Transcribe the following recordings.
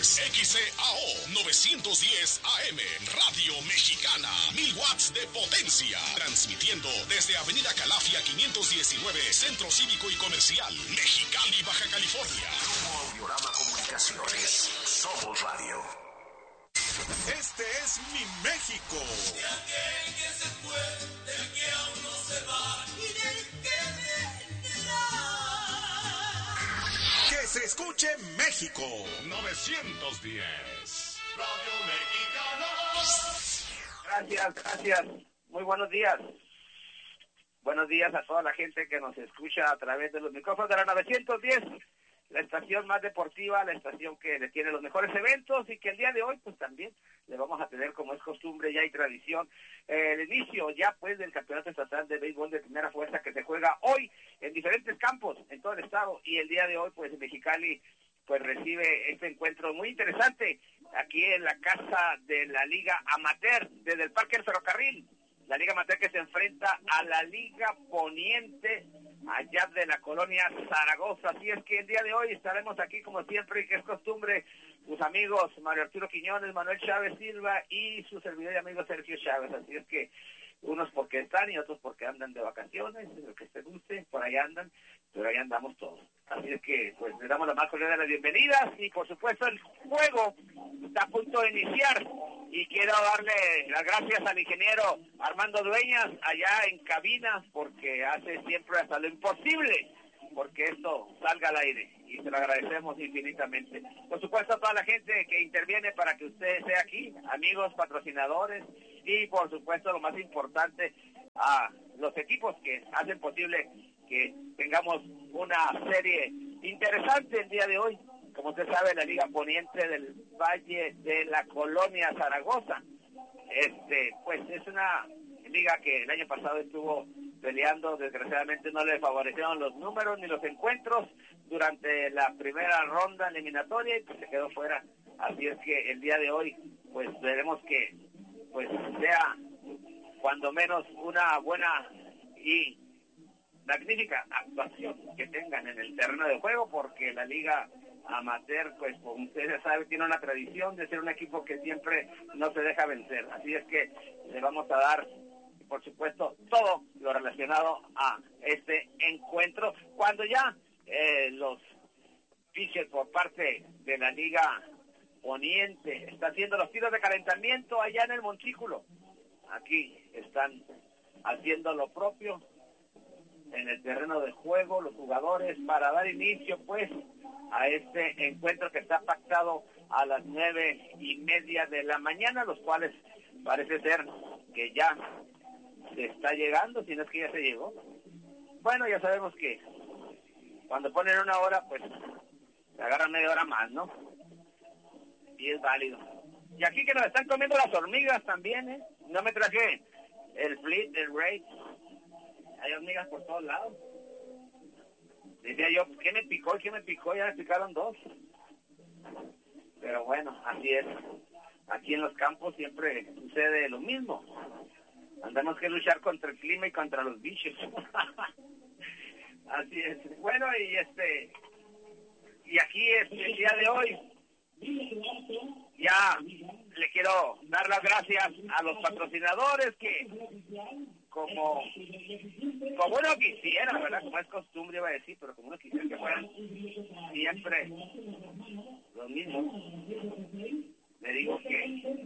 XCAO 910 AM, Radio Mexicana, 1000 watts de potencia, transmitiendo desde Avenida Calafia 519, Centro Cívico y Comercial, Mexicali, Baja California. Audiorama Comunicaciones, somos radio. Este es mi México. De aquel que se fue, del que aún no se va y del que vendrá. Que se escuche México. 910. Radio Mexicana. Gracias. Muy buenos días. Buenos días a toda la gente que nos escucha a través de los micrófonos de la 910. La estación más deportiva, la estación que le tiene los mejores eventos y que el día de hoy pues también le vamos a tener, como es costumbre ya y tradición, el inicio ya pues del Campeonato Estatal de Béisbol de Primera Fuerza que se juega hoy en diferentes campos en todo el estado, y el día de hoy pues Mexicali pues recibe este encuentro muy interesante aquí en la casa de la Liga Amateur desde el Parque del Ferrocarril. La Liga Amateur que se enfrenta a la Liga Poniente allá de la colonia Zaragoza. Así es que el día de hoy estaremos aquí como siempre y que es costumbre, sus amigos Mario Arturo Quiñones, Manuel Chávez Silva y su servidor y amigo Sergio Chávez. Así es que unos porque están y otros porque andan de vacaciones, lo que se guste, por ahí andan, pero ahí andamos todos. Así es que pues le damos la más cordial de las bienvenidas y por supuesto el juego está a punto de iniciar y quiero darle las gracias al ingeniero Armando Dueñas allá en cabina porque hace siempre hasta lo imposible porque esto salga al aire y se lo agradecemos infinitamente. Por supuesto a toda la gente que interviene para que usted esté aquí, amigos, patrocinadores y por supuesto lo más importante a los equipos que hacen posible que tengamos una serie interesante el día de hoy. Como usted sabe, la Liga Poniente del Valle de la Colonia Zaragoza, pues es una liga que el año pasado estuvo peleando, desgraciadamente no le favorecieron los números ni los encuentros durante la primera ronda eliminatoria y pues se quedó fuera. Así es que el día de hoy, pues veremos que pues sea cuando menos una buena y magnífica actuación que tengan en el terreno de juego, porque la Liga Amateur, pues como ustedes saben, tiene una tradición de ser un equipo que siempre no se deja vencer. Así es que le vamos a dar, por supuesto, todo lo relacionado a este encuentro. Cuando ya los pitchers por parte de la Liga Poniente está haciendo los tiros de calentamiento allá en el montículo, aquí están haciendo lo propio en el terreno de juego los jugadores para dar inicio pues a este encuentro que está pactado a las 9:30 de la mañana, los cuales parece ser que ya se está llegando, si no es que ya se llegó. Bueno, ya sabemos que cuando ponen una hora pues se agarran media hora más, ¿no? Y es válido. Y aquí que nos están comiendo las hormigas también, no me traje el Fleet, el Raid. Hay hormigas por todos lados. Decía yo, ¿qué me picó? ¿Qué me picó? Ya me picaron dos. Pero bueno, así es. Aquí en los campos siempre sucede lo mismo. Andamos que luchar contra el clima y contra los bichos. Así es. Bueno, y aquí el día de hoy ya le quiero dar las gracias a los patrocinadores que como uno quisiera, ¿verdad? Como es costumbre iba a decir, pero como uno quisiera que fueran siempre los mismos. Le digo que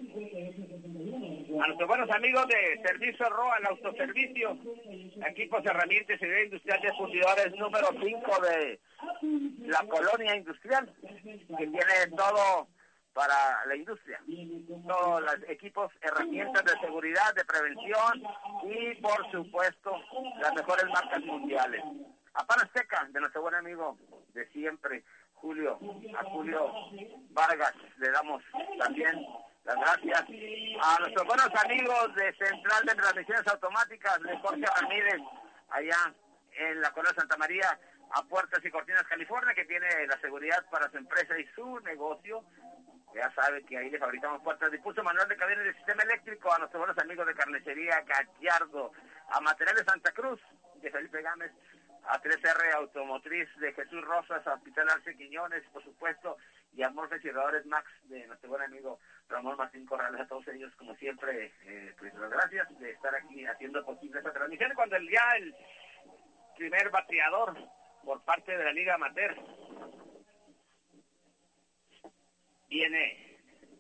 a nuestros buenos amigos de Servicio ROA, el autoservicio, equipos, herramientas y de industrial de fundidores número 5 de la colonia industrial, que tiene todo para la industria, todos los equipos, herramientas de seguridad, de prevención y por supuesto las mejores marcas mundiales. A Pan Azteca, de nuestro buen amigo de siempre, Julio Vargas, le damos también las gracias a nuestros buenos amigos de Central de Transmisiones Automáticas, de Jorge Ramírez, allá en la colonia Santa María, a Puertas y Cortinas, California, que tiene la seguridad para su empresa y su negocio. Ya sabe que ahí le fabricamos puertas de impulso manual de cadena de sistema eléctrico, a nuestros buenos amigos de Carnicería Gallardo, a Materiales Santa Cruz, de Felipe Gámez, a 3R Automotriz de Jesús Rosas, a Hospital Arce Quiñones, por supuesto, y a Morfes y Rodadores Max de nuestro buen amigo Ramón Martín Corrales. A todos ellos, como siempre, pues las gracias de estar aquí haciendo posible esta transmisión. Cuando el primer bateador por parte de la Liga Amateur viene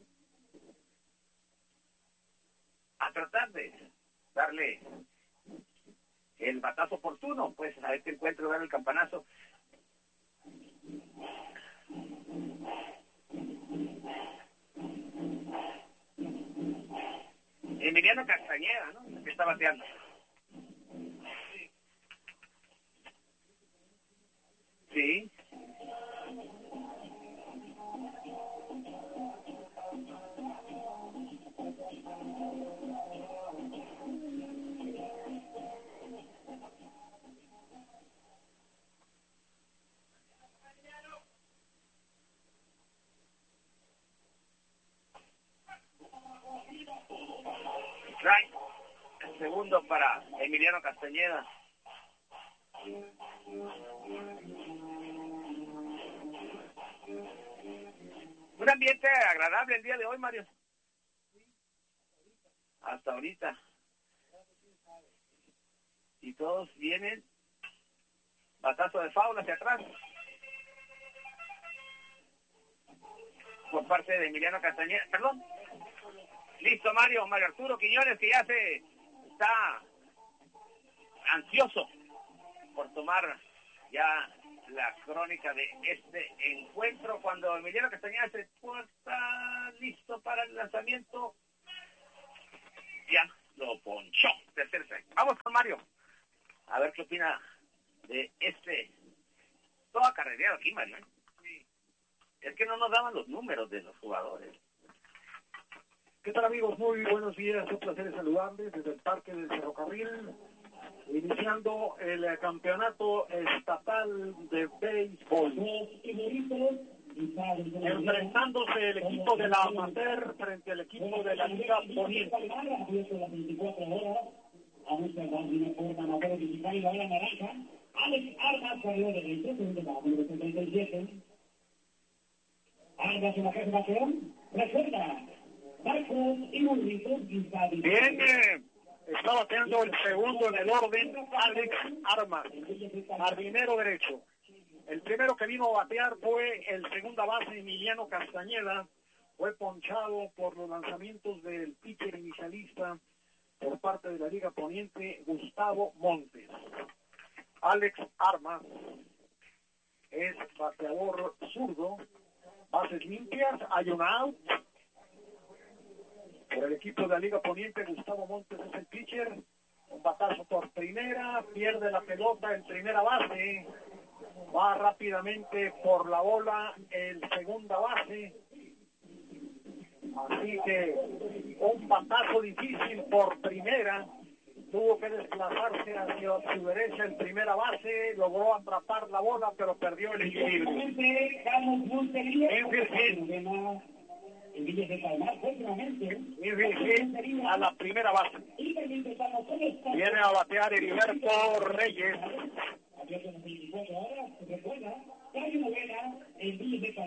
a tratar de darle el batazo oportuno, pues a este encuentro, dar el campanazo. Emiliano Castañeda, ¿no? Que está bateando. Sí. Right. El segundo para Emiliano Castañeda. Un ambiente agradable el día de hoy, Mario. Hasta ahorita. Y todos vienen. Batazo de foul hacia atrás. Por parte de Emiliano Castañeda. Perdón. Listo, Mario Arturo Quiñones, que ya se está ansioso por tomar ya la crónica de este encuentro, cuando Emiliano Castañeda se está listo para el lanzamiento. Ya lo ponchó. Tercer set. Vamos con Mario. A ver qué opina de toda carrereado aquí, Mario. Sí. Es que no nos daban los números de los jugadores. ¿Qué tal, amigos? Muy buenos días, un placer saludarles desde el Parque del Ferrocarril, iniciando el campeonato estatal de béisbol. Enfrentándose el equipo de la Amateur frente al equipo de la Liga Poniente. Alex Armas, corredor derecho, número 77. Armas en la casa de bateón, recuerda. Bien, está bateando el segundo en el orden, Alex Armas, jardinero derecho. El primero que vino a batear fue el segunda base, Emiliano Castañeda. Fue ponchado por los lanzamientos del pitcher inicialista por parte de la Liga Poniente, Gustavo Montes. Alex Armas es bateador zurdo, bases limpias, hay un out. Por el equipo de la Liga Poniente, Gustavo Montes es el pitcher. Un batazo por primera, pierde la pelota en primera base. Va rápidamente por la bola el segunda base. Así que un batazo difícil por primera. Tuvo que desplazarse hacia su derecha en primera base. Logró atrapar la bola, pero perdió el equilibrio. A la primera base. Viene a batear Heriberto Reyes. El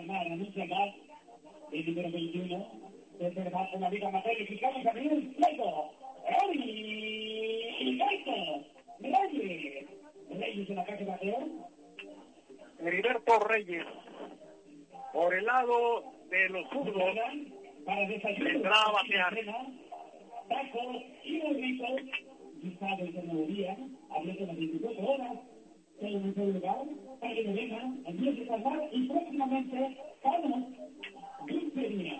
número 21 desde el bajo de la Liga Amateur Mexicana también el fuego. Reyes en la casa de bateo. Heriberto Reyes por el lado de los zurdos vendrá a batear. Taco y Rodrigo, Gustavo en tecnología, abierto las 24 horas, en un solo lugar, para que lo vengan, el día de salvar y próximamente Carlos Guintería.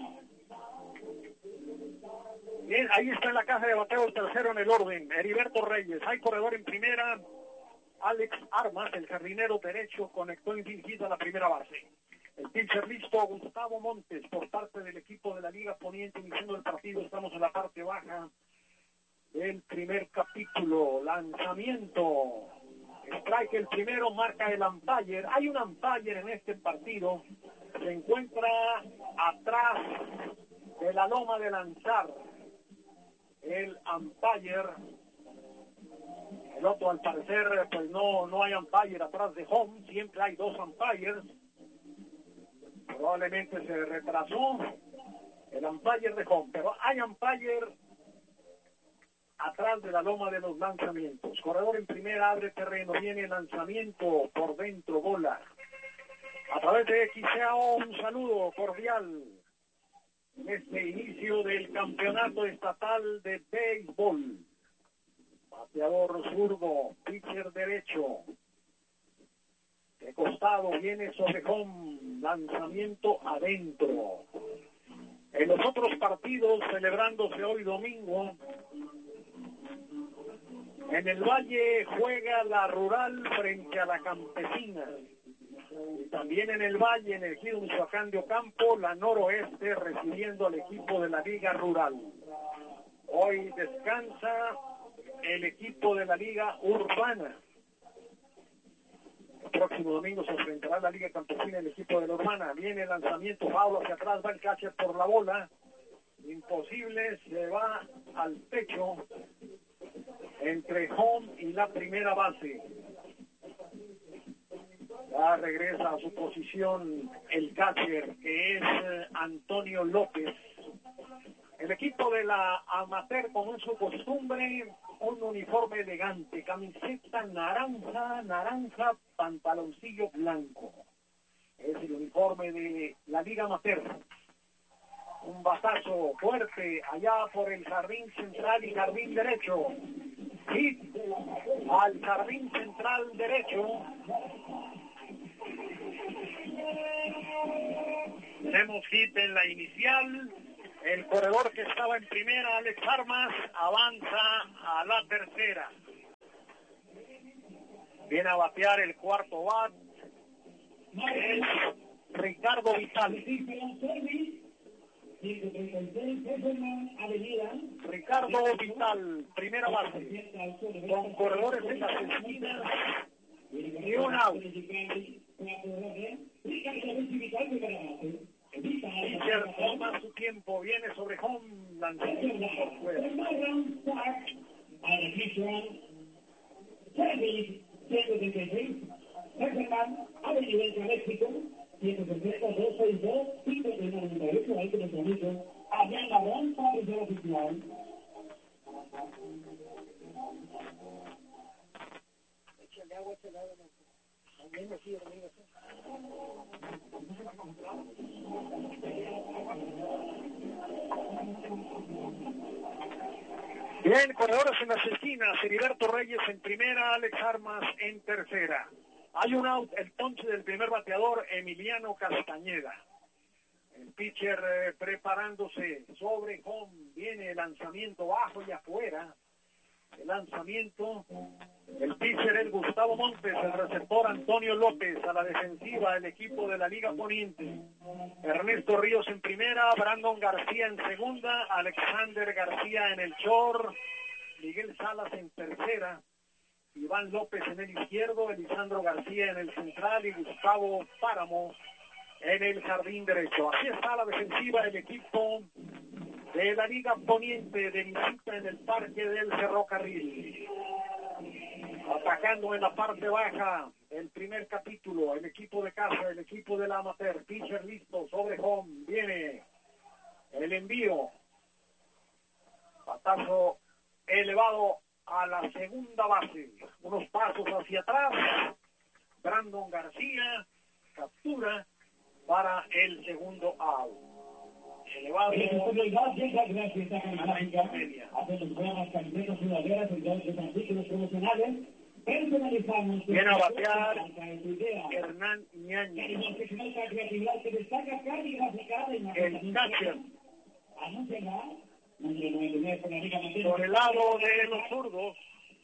Bien, ahí está en la caja de bateo el tercero en el orden, Heriberto Reyes. Hay corredor en primera, Alex Armas, el jardinero derecho, conectó infringida la primera base. El pitcher listo, Gustavo Montes, por parte del equipo de la Liga Poniente, iniciando el partido. Estamos en la parte baja del primer capítulo. Lanzamiento. Strike el primero, marca el umpire. Hay un umpire en este partido. Se encuentra atrás de la loma de lanzar. El umpire El otro, al parecer, pues no hay umpire atrás de home. Siempre hay 2 umpires. Probablemente se retrasó el umpire de home, pero hay umpire atrás de la loma de los lanzamientos. Corredor en primera, abre terreno, viene el lanzamiento por dentro, bola. A través de XCAO, un saludo cordial en este inicio del campeonato estatal de béisbol. Bateador zurdo, pitcher derecho. De costado viene sobre home, lanzamiento adentro. En los otros partidos, celebrándose hoy domingo, en el Valle juega la Rural frente a la Campesina. Y también en el Valle, en el ejido Michoacán de Ocampo, la Noroeste recibiendo al equipo de la Liga Rural. Hoy descansa el equipo de la Liga Urbana. El próximo domingo se enfrentará la Liga Campesina el equipo de la Urbana. Viene el lanzamiento, foul hacia atrás, va el catcher por la bola. Imposible, se va al pecho entre home y la primera base. Ya regresa a su posición el catcher, que es Antonio López. El equipo de la amateur, como es su costumbre, un uniforme elegante, camiseta naranja, pantaloncillo blanco. Es el uniforme de la Liga Amateur. Un batazo fuerte allá por el jardín central y jardín derecho. Hit al jardín central derecho. Tenemos hit en la inicial. El corredor que estaba en primera, Alex Armas, avanza a la tercera. Viene a batear el cuarto bat. Es Ricardo Vital. Ricardo Vital, primera base. Con corredores en las esquinas y un out. El pitcher toma su tiempo, viene sobre home, lanzamiento por fuera. Bien, corredores en las esquinas, Heriberto Reyes en primera, Alex Armas en tercera. Hay un out, el ponche del primer bateador, Emiliano Castañeda. El pitcher preparándose sobre home, viene el lanzamiento bajo y afuera. El lanzamiento, el pitcher es Gustavo Montes, el receptor Antonio López, a la defensiva el equipo de la Liga Poniente. Ernesto Ríos en primera, Brandon García en segunda, Alexander García en el short, Miguel Salas en tercera, Iván López en el izquierdo, Elisandro García en el central y Gustavo Páramo en el jardín derecho. Así está la defensiva del equipo de la Liga Poniente de visita en el Parque del Ferrocarril. Atacando en la parte baja el primer capítulo, el equipo de casa, el equipo de la amateur. Pitcher listo, sobre home, viene el envío. Batazo elevado a la segunda base. Unos pasos hacia atrás. Brandon García captura para el segundo out. Elevado a la media. Viene a batear Hernán Ñañez. El catcher. Por el lado de los zurdos.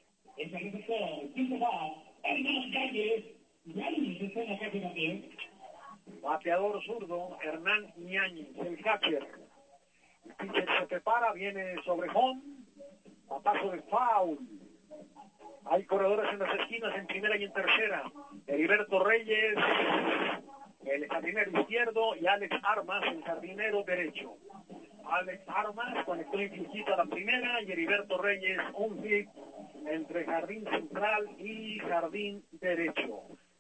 Bateador zurdo, Hernán Ñañez, el catcher. El pitcher se prepara, viene sobre home. Batazo de foul. Hay corredores en las esquinas, en primera y en tercera. Heriberto Reyes, el jardinero izquierdo, y Alex Armas, el jardinero derecho. Alex Armas conectó infligida a la primera y Heriberto Reyes un hit entre jardín central y jardín derecho.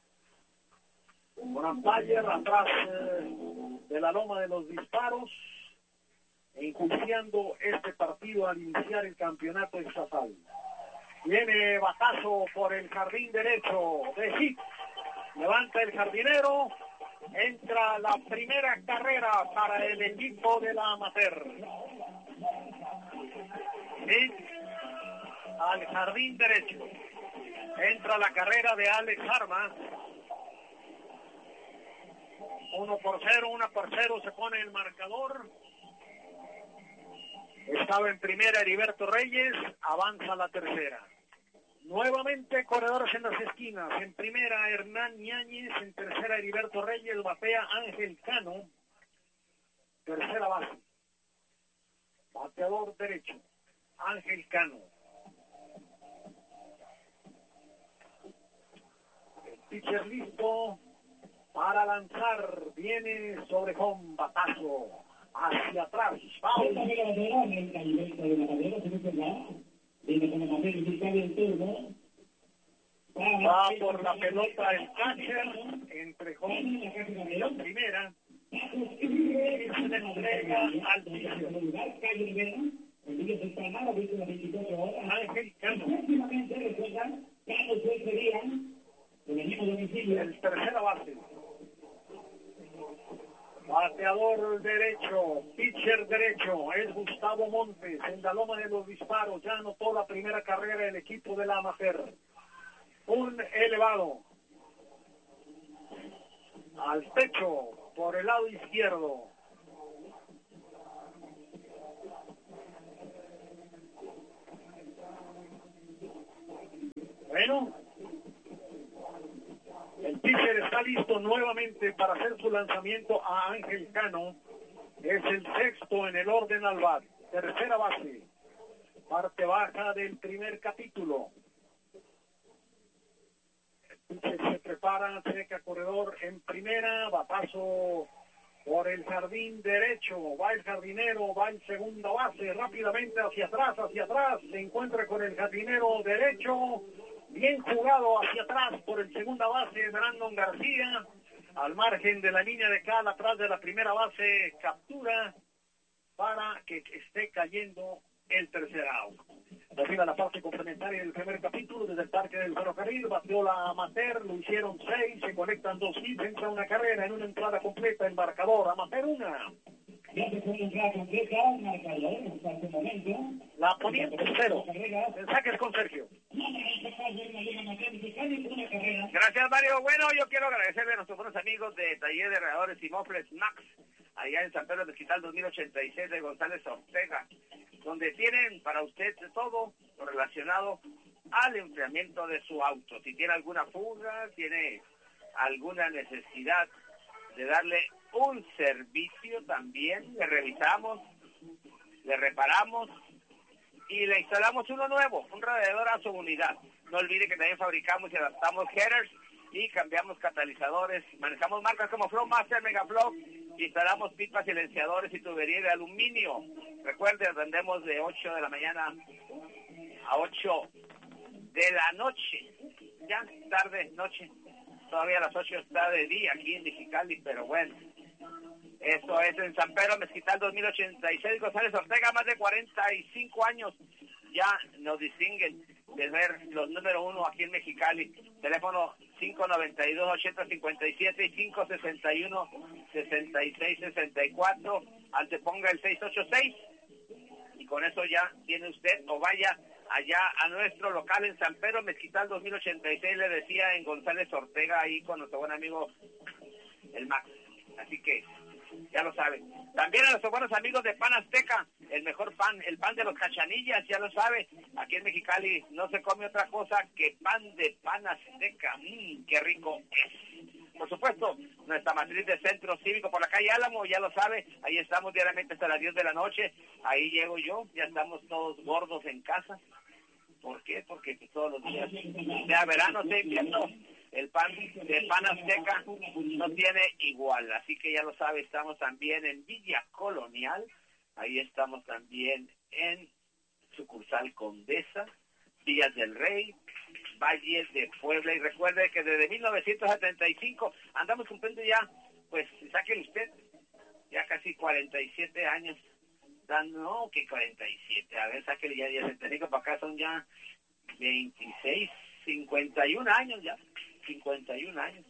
Con umpire atrás de la loma de los disparos, enjuiciando este partido al iniciar el campeonato estatal. Viene batazo por el jardín derecho de hit. Levanta el jardinero. Entra la primera carrera para el equipo de la amateur. Hit al jardín derecho. Entra la carrera de Alex Armas. 1-0 se pone el marcador. Estaba en primera Heriberto Reyes, avanza la tercera. Nuevamente corredores en las esquinas. En primera Hernán Ñáñez, en tercera Heriberto Reyes, batea Ángel Cano. Tercera base. Bateador derecho, Ángel Cano. El pitcher listo para lanzar. Viene sobre home, batazo. Hacia atrás, foul. Va por la pelota el catcher, entre home y la primera. Y se le entrega al pitcher. Ángel Cano. El tercera base. Bateador derecho, pitcher derecho, es Gustavo Montes, en la loma de los disparos, ya anotó la primera carrera el equipo de la amateur. Un elevado al techo por el lado izquierdo. Bueno, el pitcher está listo nuevamente para hacer su lanzamiento a Ángel Cano. Es el sexto en el orden al bat. Tercera base. Parte baja del primer capítulo. El pitcher se prepara, seca corredor en primera. Batazo por el jardín derecho. Va el jardinero, va el segunda base. Rápidamente hacia atrás. Se encuentra con el jardinero derecho. Bien jugado hacia atrás por el segunda base, Brandon García, al margen de la línea de cal, atrás de la primera base, captura para que esté cayendo el tercer out. Termina la parte complementaria del primer capítulo desde el Parque del Ferrocarril, bateó la amateur, lo hicieron 6, se conectan 2 hits, entra una carrera en una entrada completa, embarcador, amateur 1. Ya se fue la entrada completa, marcador, hasta este momento. La poniente 0. El saque es con Sergio. Gracias, Mario. Bueno, yo quiero agradecerle a nuestros buenos amigos de Taller de Radiadores y Mofles Max, allá en San Pedro Mezquital 2086 de González Ortega, donde tienen para usted todo lo relacionado al enfriamiento de su auto. Si tiene alguna fuga, tiene alguna necesidad de darle un servicio también, le revisamos, le reparamos y le instalamos uno nuevo, un radiador a su unidad. No olvide que también fabricamos y adaptamos headers y cambiamos catalizadores. Manejamos marcas como Flowmaster, Megaflow, instalamos pipas, silenciadores y tubería de aluminio. Recuerde, atendemos de 8 de la mañana a 8 de la noche. Ya, tarde, noche. Todavía a las 8 está de día aquí en Mexicali, pero bueno. Eso es en San Pedro Mezquital 2086, González Ortega, más de 45 años. Ya nos distinguen de ser los número 1 aquí en Mexicali. Teléfono 592-8057 y 561-6664. Anteponga el 686. Y con eso ya tiene usted, o vaya allá a nuestro local en San Pedro Mezquital 2086, le decía, en González Ortega, ahí con nuestro buen amigo el Max. Así que ya lo sabe. También a nuestros buenos amigos de Pan Azteca, el mejor pan, el pan de los Cachanillas, ya lo sabe. Aquí en Mexicali no se come otra cosa que pan de Pan Azteca. ¡Qué rico es! Por supuesto, nuestra matriz de Centro Cívico por la calle Álamo, ya lo sabe. Ahí estamos diariamente hasta las 10 de la noche. Ahí llego yo, ya estamos todos gordos en casa. ¿Por qué? Porque todos los días, sea verano, sea invierno, el pan de Pan Azteca no tiene igual. Así que ya lo sabe, estamos también en Villa Colonial, ahí estamos también en sucursal Condesa, Villas del Rey, Valles de Puebla. Y recuerde que desde 1975 andamos cumpliendo ya, pues, sáquenle usted, ya casi 47 años. No, que 47, a ver, sáquenle ya 75 para acá, son ya 26, 51 años ya, 51 años,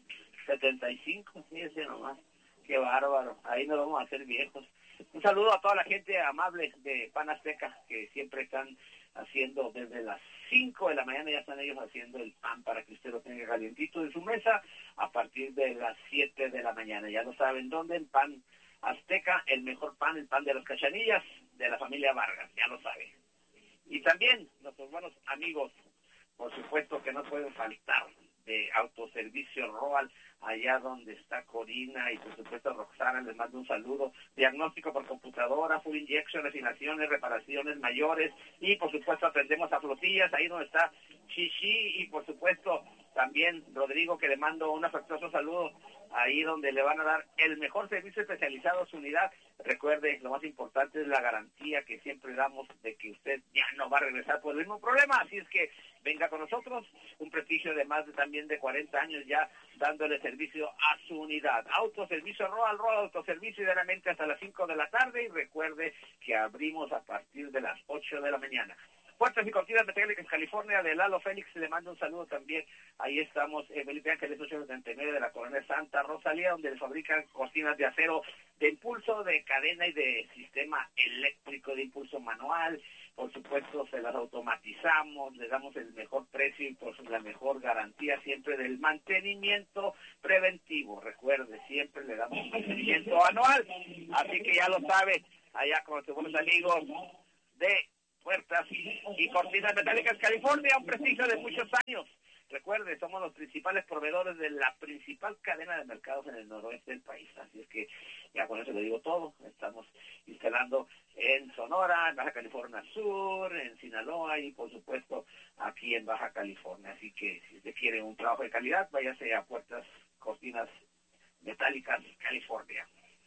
75, fíjese nomás, qué bárbaro, ahí nos vamos a hacer viejos. Un saludo a toda la gente amable de Pan Azteca, que siempre están haciendo desde las 5 de la mañana, ya están ellos haciendo el pan para que usted lo tenga calientito en su mesa a partir de las 7 de la mañana. Ya lo saben dónde, en Pan Azteca, el mejor pan, el pan de las Cachanillas, de la familia Vargas, ya lo saben. Y también nuestros buenos amigos, por supuesto que no pueden faltar, de Autoservicio Roal, allá donde está Corina y por supuesto Roxana, les mando un saludo. Diagnóstico por computadora, full injection, refinaciones, reparaciones mayores y por supuesto atendemos a flotillas, ahí donde está Chichi y por supuesto también Rodrigo, que le mando un afectuoso saludo, ahí donde le van a dar el mejor servicio especializado a su unidad. Recuerde, lo más importante es la garantía que siempre damos de que usted ya no va a regresar por el mismo problema, así es que venga con nosotros, un prestigio de más de también de 40 años ya dándole servicio a su unidad. Autoservicio Roal Autoservicio diariamente hasta las 5 de la tarde y recuerde que abrimos a partir de las 8 de la mañana. Puertas y cortinas metálicas California, de Lalo Félix, le mando un saludo también. Ahí estamos, Felipe Ángeles 879 de la Colonia Santa Rosalía, donde le fabrican cortinas de acero de impulso, de cadena y de sistema eléctrico de impulso manual. Por supuesto, se las automatizamos, le damos el mejor precio y por la mejor garantía siempre del mantenimiento preventivo. Recuerde, siempre le damos un mantenimiento anual, así que ya lo sabe, allá con nuestros buenos amigos de Puertas y Cortinas Metálicas California, un prestigio de muchos años. Recuerde, somos los principales proveedores de la principal cadena de mercados en el noroeste del país. Así es que ya con eso le digo todo. Estamos instalando en Sonora, en Baja California Sur, en Sinaloa y por supuesto aquí en Baja California. Así que si usted quiere un trabajo de calidad, váyase a Puertas Cortinas Metálicas California.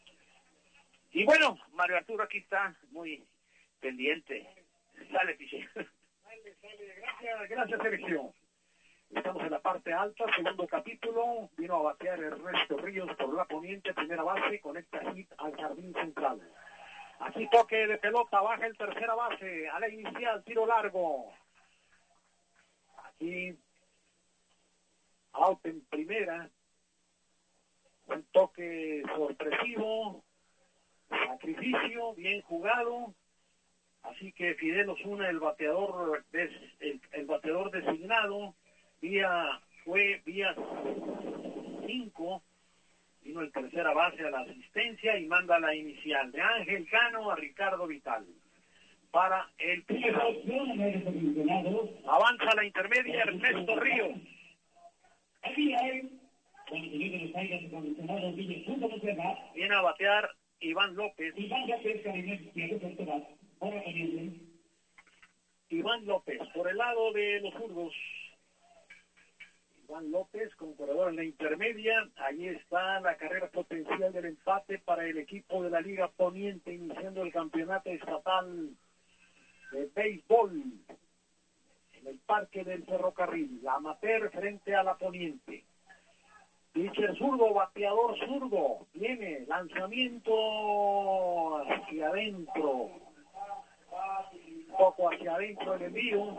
Y bueno, Mario Arturo aquí está muy pendiente. Dale, Piche. Dale. Gracias, Sergio. Estamos en la parte alta, segundo capítulo. Vino a batear Ernesto Ríos por la poniente, primera base, conecta hit al jardín central. Aquí toque de pelota, baja el tercera base, a la inicial, tiro largo. Aquí, out en primera. Un toque sorpresivo, sacrificio, bien jugado. Así que Fidel Osuna, el bateador designado, fue vía 5, vino el tercera base a la asistencia y manda la inicial de Ángel Cano a Ricardo Vital. Para el primero. Avanza la intermedia Ernesto Ríos. Viene a batear Iván López. Iván López, por el lado de los zurdos. Iván López con corredor en la intermedia. Ahí está la carrera potencial del empate para el equipo de la Liga Poniente, iniciando el campeonato estatal de béisbol en el Parque del Ferrocarril. La amateur frente a la Poniente. Pitcher zurdo, bateador zurdo. Viene, lanzamiento hacia adentro. Un poco hacia adentro el envío.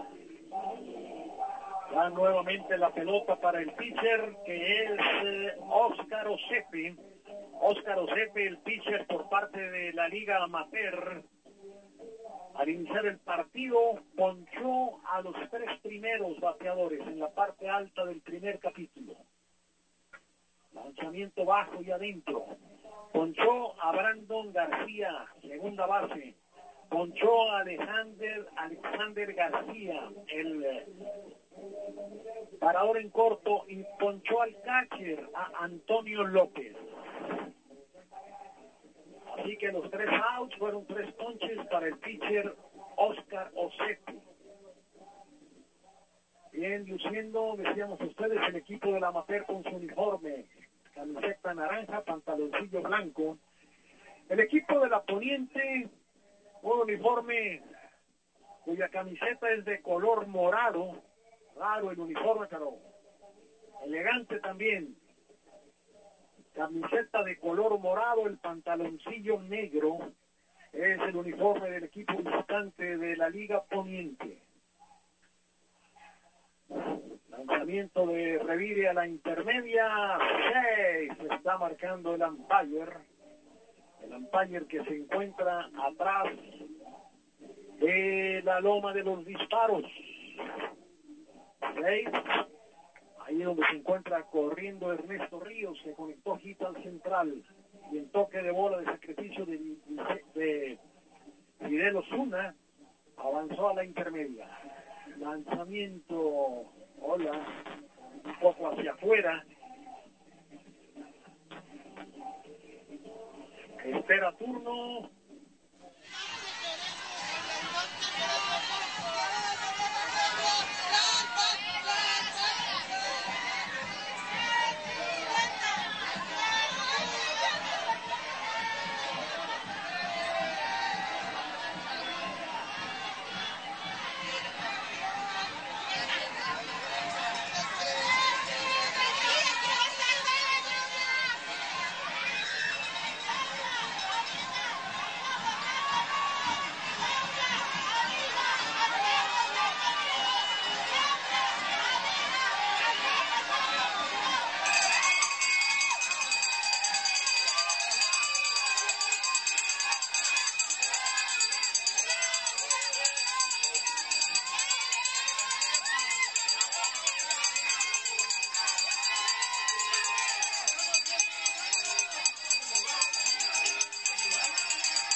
Ya nuevamente la pelota para el pitcher, que es Óscar Osepe. Óscar Osepe, el pitcher por parte de la Liga Amateur. Al iniciar el partido, ponchó a los 3 primeros bateadores en la parte alta del primer capítulo. Lanzamiento bajo y adentro. Ponchó a Brandon García, segunda base. Ponchó a Alexander García, el parador en corto, y ponchó al catcher, a Antonio López. Así que los 3 outs fueron 3 ponches para el pitcher Óscar Osepe. Bien, luciendo, decíamos ustedes, el equipo de la amateur con su uniforme, camiseta naranja, pantaloncillo blanco. El equipo de la Poniente, un uniforme cuya camiseta es de color morado, raro el uniforme, pero elegante también. Camiseta de color morado, el pantaloncillo negro, es el uniforme del equipo visitante de la Liga Poniente. Lanzamiento de Revire a la intermedia, 6, se está marcando el umpire que se encuentra atrás de la loma de los disparos. 6, ahí donde se encuentra corriendo Ernesto Ríos, que conectó hit al central, y el toque de bola de sacrificio de Fidel Osuna avanzó a la intermedia. Lanzamiento, un poco hacia afuera. Espera turno